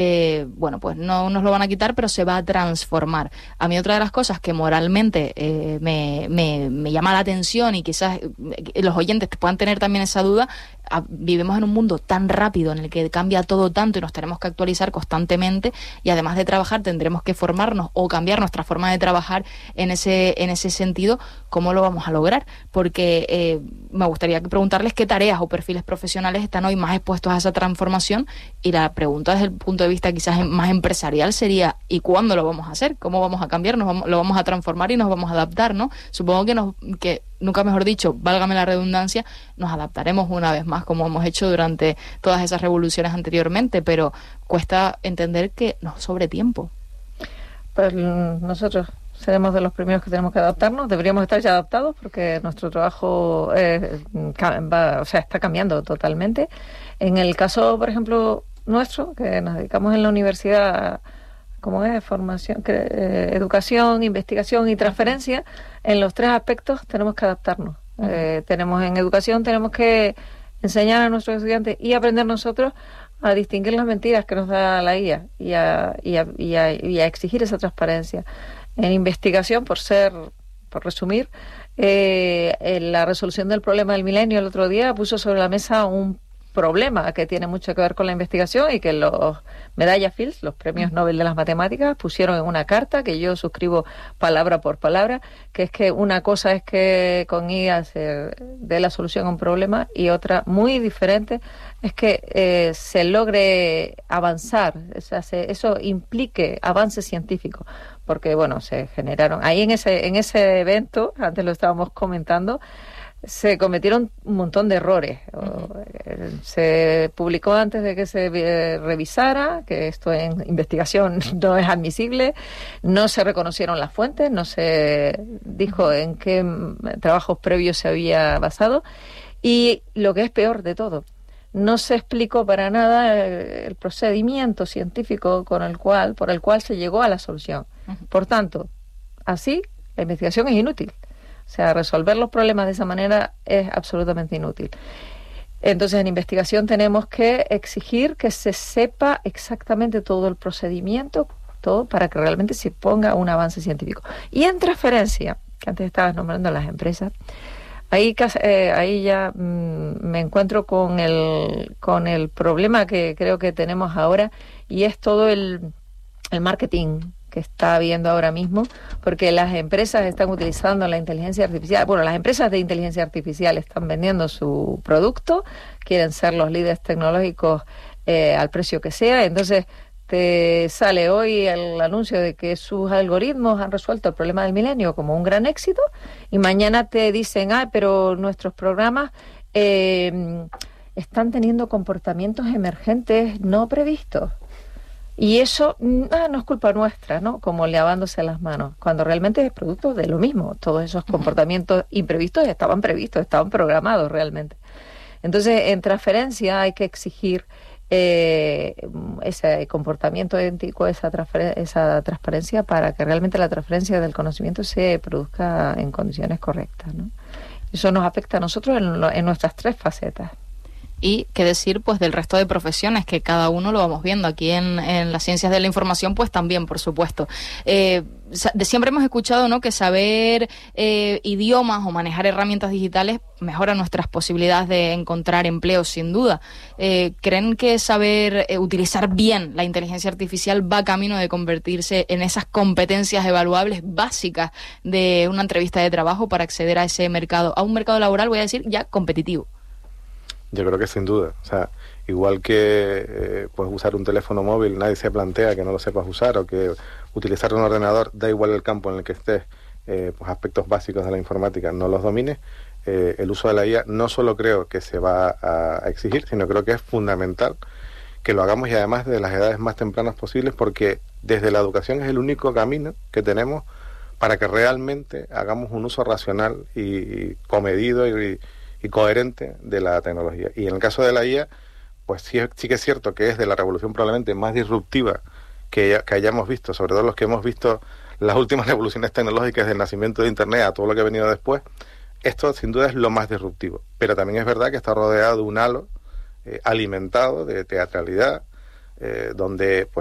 bueno, pues no nos lo van a quitar, pero se va a transformar. A mí otra de las cosas que moralmente me llama la atención, y quizás los oyentes puedan tener también esa duda, vivimos en un mundo tan rápido en el que cambia todo tanto y nos tenemos que actualizar constantemente, y además de trabajar tendremos que formarnos o cambiar nuestra forma de trabajar en ese sentido. ¿Cómo lo vamos a lograr? Porque me gustaría preguntarles qué tareas o perfiles profesionales están hoy más expuestos a esa transformación, y la pregunta desde el punto de vista quizás más empresarial sería: ¿y cuándo lo vamos a hacer? ¿Cómo vamos a cambiar? Lo vamos a transformar y nos vamos a adaptar, ¿no? Supongo que nunca mejor dicho, válgame la redundancia, nos adaptaremos una vez más, como hemos hecho durante todas esas revoluciones anteriormente, pero cuesta entender que nos sobre tiempo. Pues nosotros seremos de los primeros que tenemos que adaptarnos, deberíamos estar ya adaptados porque nuestro trabajo está cambiando totalmente. En el caso, por ejemplo, nuestro, que nos dedicamos en la universidad, como es formación, educación, investigación y transferencia, en los tres aspectos tenemos que adaptarnos. Tenemos en educación, tenemos que enseñar a nuestros estudiantes y aprender nosotros a distinguir las mentiras que nos da la IA y a exigir esa transparencia. En investigación, por resumir, la resolución del problema del milenio el otro día puso sobre la mesa un problema que tiene mucho que ver con la investigación y que los Medalla Fields, los premios Nobel de las matemáticas, pusieron en una carta que yo suscribo palabra por palabra, que es que una cosa es que con IA se dé la solución a un problema, y otra muy diferente es que se logre avanzar, o sea, eso implique avance científico, porque bueno, se generaron ahí en ese evento, antes lo estábamos comentando, se cometieron un montón de errores. Se publicó antes de que se revisara, que esto en investigación no es admisible, no se reconocieron las fuentes, no se dijo en qué trabajos previos se había basado, y lo que es peor de todo, no se explicó para nada el procedimiento científico por el cual se llegó a la solución. Por tanto, así la investigación es inútil. O sea, resolver los problemas de esa manera es absolutamente inútil. Entonces, en investigación tenemos que exigir que se sepa exactamente todo el procedimiento, todo para que realmente se ponga un avance científico. Y en transferencia, que antes estabas nombrando a las empresas, ahí ya me encuentro con el problema que creo que tenemos ahora, y es todo el marketing que está habiendo ahora mismo, porque las empresas están utilizando la inteligencia artificial. Bueno, las empresas de inteligencia artificial están vendiendo su producto, quieren ser los líderes tecnológicos al precio que sea. Entonces te sale hoy el anuncio de que sus algoritmos han resuelto el problema del milenio como un gran éxito, y mañana te dicen, pero nuestros programas están teniendo comportamientos emergentes no previstos. Y eso no es culpa nuestra, ¿no? Como lavándose las manos, cuando realmente es producto de lo mismo. Todos esos comportamientos imprevistos estaban previstos, estaban programados realmente. Entonces, en transferencia hay que exigir ese comportamiento ético, esa transparencia, para que realmente la transferencia del conocimiento se produzca en condiciones correctas, ¿no? Eso nos afecta a nosotros en nuestras tres facetas. Y qué decir pues del resto de profesiones, que cada uno lo vamos viendo aquí en las ciencias de la información, pues también, por supuesto. Siempre hemos escuchado, ¿no?, que saber idiomas o manejar herramientas digitales mejora nuestras posibilidades de encontrar empleo, sin duda. ¿Creen que saber utilizar bien la inteligencia artificial va camino de convertirse en esas competencias evaluables básicas de una entrevista de trabajo para acceder a ese mercado, a un mercado laboral, voy a decir, ya competitivo? Yo creo que sin duda. O sea, igual que pues usar un teléfono móvil, nadie se plantea que no lo sepas usar, o que utilizar un ordenador, da igual el campo en el que estés, pues aspectos básicos de la informática no los domines. El uso de la IA no solo creo que se va a exigir, sino creo que es fundamental que lo hagamos, y además de las edades más tempranas posibles, porque desde la educación es el único camino que tenemos para que realmente hagamos un uso racional y comedido y coherente de la tecnología. Y en el caso de la IA, pues sí que es cierto que es de la revolución probablemente más disruptiva que hayamos visto, sobre todo los que hemos visto las últimas revoluciones tecnológicas del nacimiento de Internet a todo lo que ha venido después. Esto sin duda es lo más disruptivo, pero también es verdad que está rodeado de un halo alimentado de teatralidad, donde pues